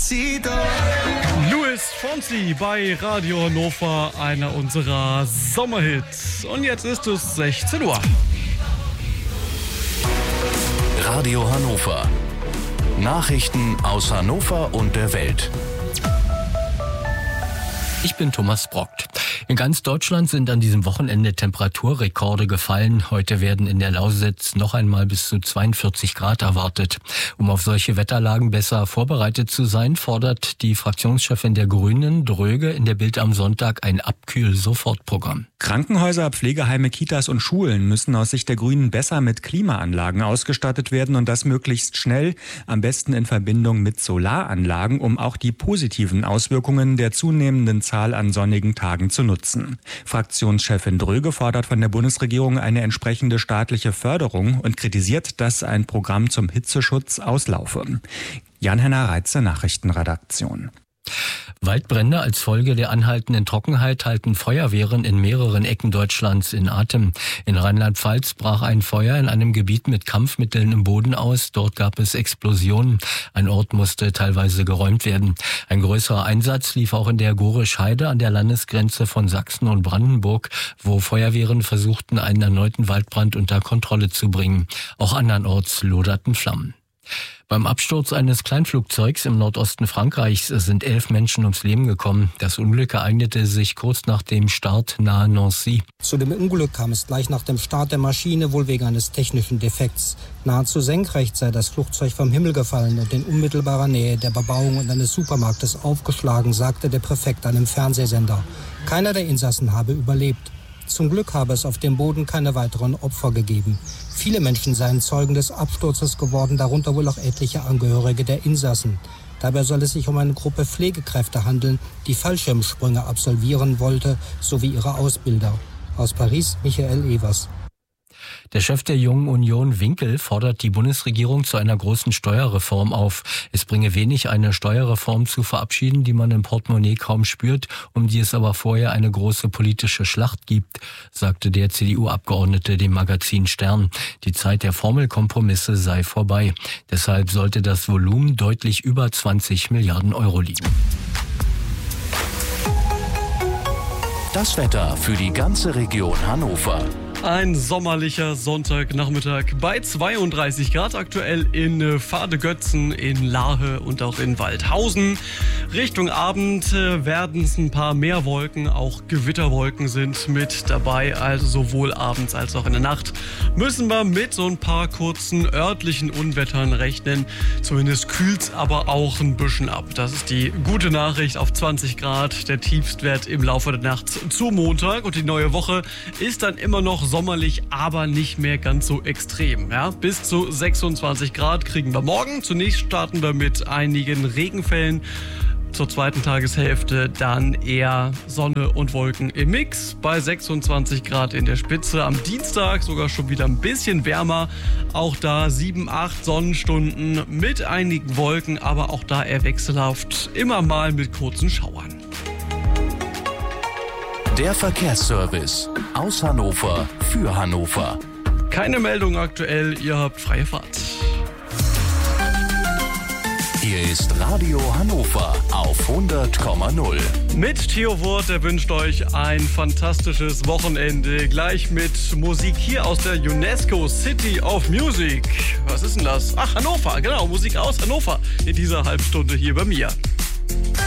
Despacito. Luis Fonsi bei Radio Hannover, einer unserer Sommerhits. Und jetzt ist es 16 Uhr. Radio Hannover. Nachrichten aus Hannover und der Welt. Ich bin Thomas Brockt. In ganz Deutschland sind an diesem Wochenende Temperaturrekorde gefallen. Heute werden in der Lausitz noch einmal bis zu 42 Grad erwartet. Um auf solche Wetterlagen besser vorbereitet zu sein, fordert die Fraktionschefin der Grünen, Dröge, in der Bild am Sonntag ein Abkühl-Sofortprogramm. Krankenhäuser, Pflegeheime, Kitas und Schulen müssen aus Sicht der Grünen besser mit Klimaanlagen ausgestattet werden und das möglichst schnell, am besten in Verbindung mit Solaranlagen, um auch die positiven Auswirkungen der zunehmenden Zahl an sonnigen Tagen zu nutzen. Fraktionschefin Dröge fordert von der Bundesregierung eine entsprechende staatliche Förderung und kritisiert, dass ein Programm zum Hitzeschutz auslaufe. Jan-Henner Reitze, Nachrichtenredaktion. Waldbrände als Folge der anhaltenden Trockenheit halten Feuerwehren in mehreren Ecken Deutschlands in Atem. In Rheinland-Pfalz brach ein Feuer in einem Gebiet mit Kampfmitteln im Boden aus. Dort gab es Explosionen. Ein Ort musste teilweise geräumt werden. Ein größerer Einsatz lief auch in der Gorisch-Heide an der Landesgrenze von Sachsen und Brandenburg, wo Feuerwehren versuchten, einen erneuten Waldbrand unter Kontrolle zu bringen. Auch andernorts loderten Flammen. Beim Absturz eines Kleinflugzeugs im Nordosten Frankreichs sind 11 Menschen ums Leben gekommen. Das Unglück ereignete sich kurz nach dem Start nahe Nancy. Zu dem Unglück kam es gleich nach dem Start der Maschine, wohl wegen eines technischen Defekts. Nahezu senkrecht sei das Flugzeug vom Himmel gefallen und in unmittelbarer Nähe der Bebauung und eines Supermarktes aufgeschlagen, sagte der Präfekt einem Fernsehsender. Keiner der Insassen habe überlebt. Zum Glück habe es auf dem Boden keine weiteren Opfer gegeben. Viele Menschen seien Zeugen des Absturzes geworden, darunter wohl auch etliche Angehörige der Insassen. Dabei soll es sich um eine Gruppe Pflegekräfte handeln, die Fallschirmsprünge absolvieren wollte, sowie ihre Ausbilder. Aus Paris, Michael Evers. Der Chef der Jungen Union, Winkel, fordert die Bundesregierung zu einer großen Steuerreform auf. Es bringe wenig, eine Steuerreform zu verabschieden, die man im Portemonnaie kaum spürt, um die es aber vorher eine große politische Schlacht gibt, sagte der CDU-Abgeordnete dem Magazin Stern. Die Zeit der Formelkompromisse sei vorbei. Deshalb sollte das Volumen deutlich über 20 Milliarden Euro liegen. Das Wetter für die ganze Region Hannover. Ein sommerlicher Sonntagnachmittag bei 32 Grad aktuell in Vardegötzen, in Lahe und auch in Waldhausen. Richtung Abend werden es ein paar mehr Wolken, auch Gewitterwolken sind mit dabei. Also sowohl abends als auch in der Nacht müssen wir mit so ein paar kurzen örtlichen Unwettern rechnen. Zumindest kühlt es aber auch ein bisschen ab. Das ist die gute Nachricht auf 20 Grad. Der Tiefstwert im Laufe der Nacht zu Montag und die neue Woche ist dann immer noch sommerlich, aber nicht mehr ganz so extrem. Ja? Bis zu 26 Grad kriegen wir morgen. Zunächst starten wir mit einigen Regenfällen. Zur zweiten Tageshälfte dann eher Sonne und Wolken im Mix. Bei 26 Grad in der Spitze. Am Dienstag sogar schon wieder ein bisschen wärmer. Auch da 7, 8 Sonnenstunden mit einigen Wolken, aber auch da eher wechselhaft. Immer mal mit kurzen Schauern. Der Verkehrsservice aus Hannover für Hannover. Keine Meldung aktuell, ihr habt freie Fahrt. Hier ist Radio Hannover auf 100,0. Mit Theo Wurth, der wünscht euch ein fantastisches Wochenende. Gleich mit Musik hier aus der UNESCO City of Music. Was ist denn das? Ach, Hannover, genau, Musik aus Hannover in dieser Halbstunde hier bei mir.